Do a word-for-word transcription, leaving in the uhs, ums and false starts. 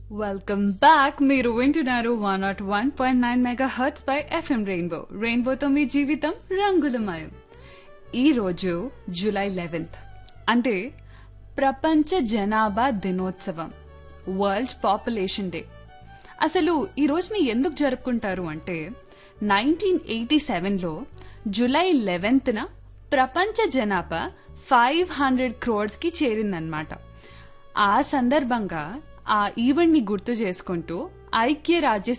Welcome back. మీరు వింటున్నారు one not one point nine mega hurts by FM rainbow. రెయిన్బోతో మీ జీవితం రంగులమయం. ఈ రోజు జూలై లెవెన్త్ అంటే ప్రపంచ జనాభా దినోత్సవం, వరల్డ్ పాపులేషన్ డే. అసలు ఈ రోజుని ఎందుకు జరుపుకుంటారు అంటే నైన్టీన్ ఎయిటీ సెవెన్లో జూలై లెవెన్త్న ప్రపంచ జనాభా ఫైవ్ హండ్రెడ్ క్రోడ్స్కి చేరిందన్నమాట. ఆ సందర్భంగా ఆ ఈవెంట్ ని గుర్తు చేసుకుంటూ ఐక్యరాజ్య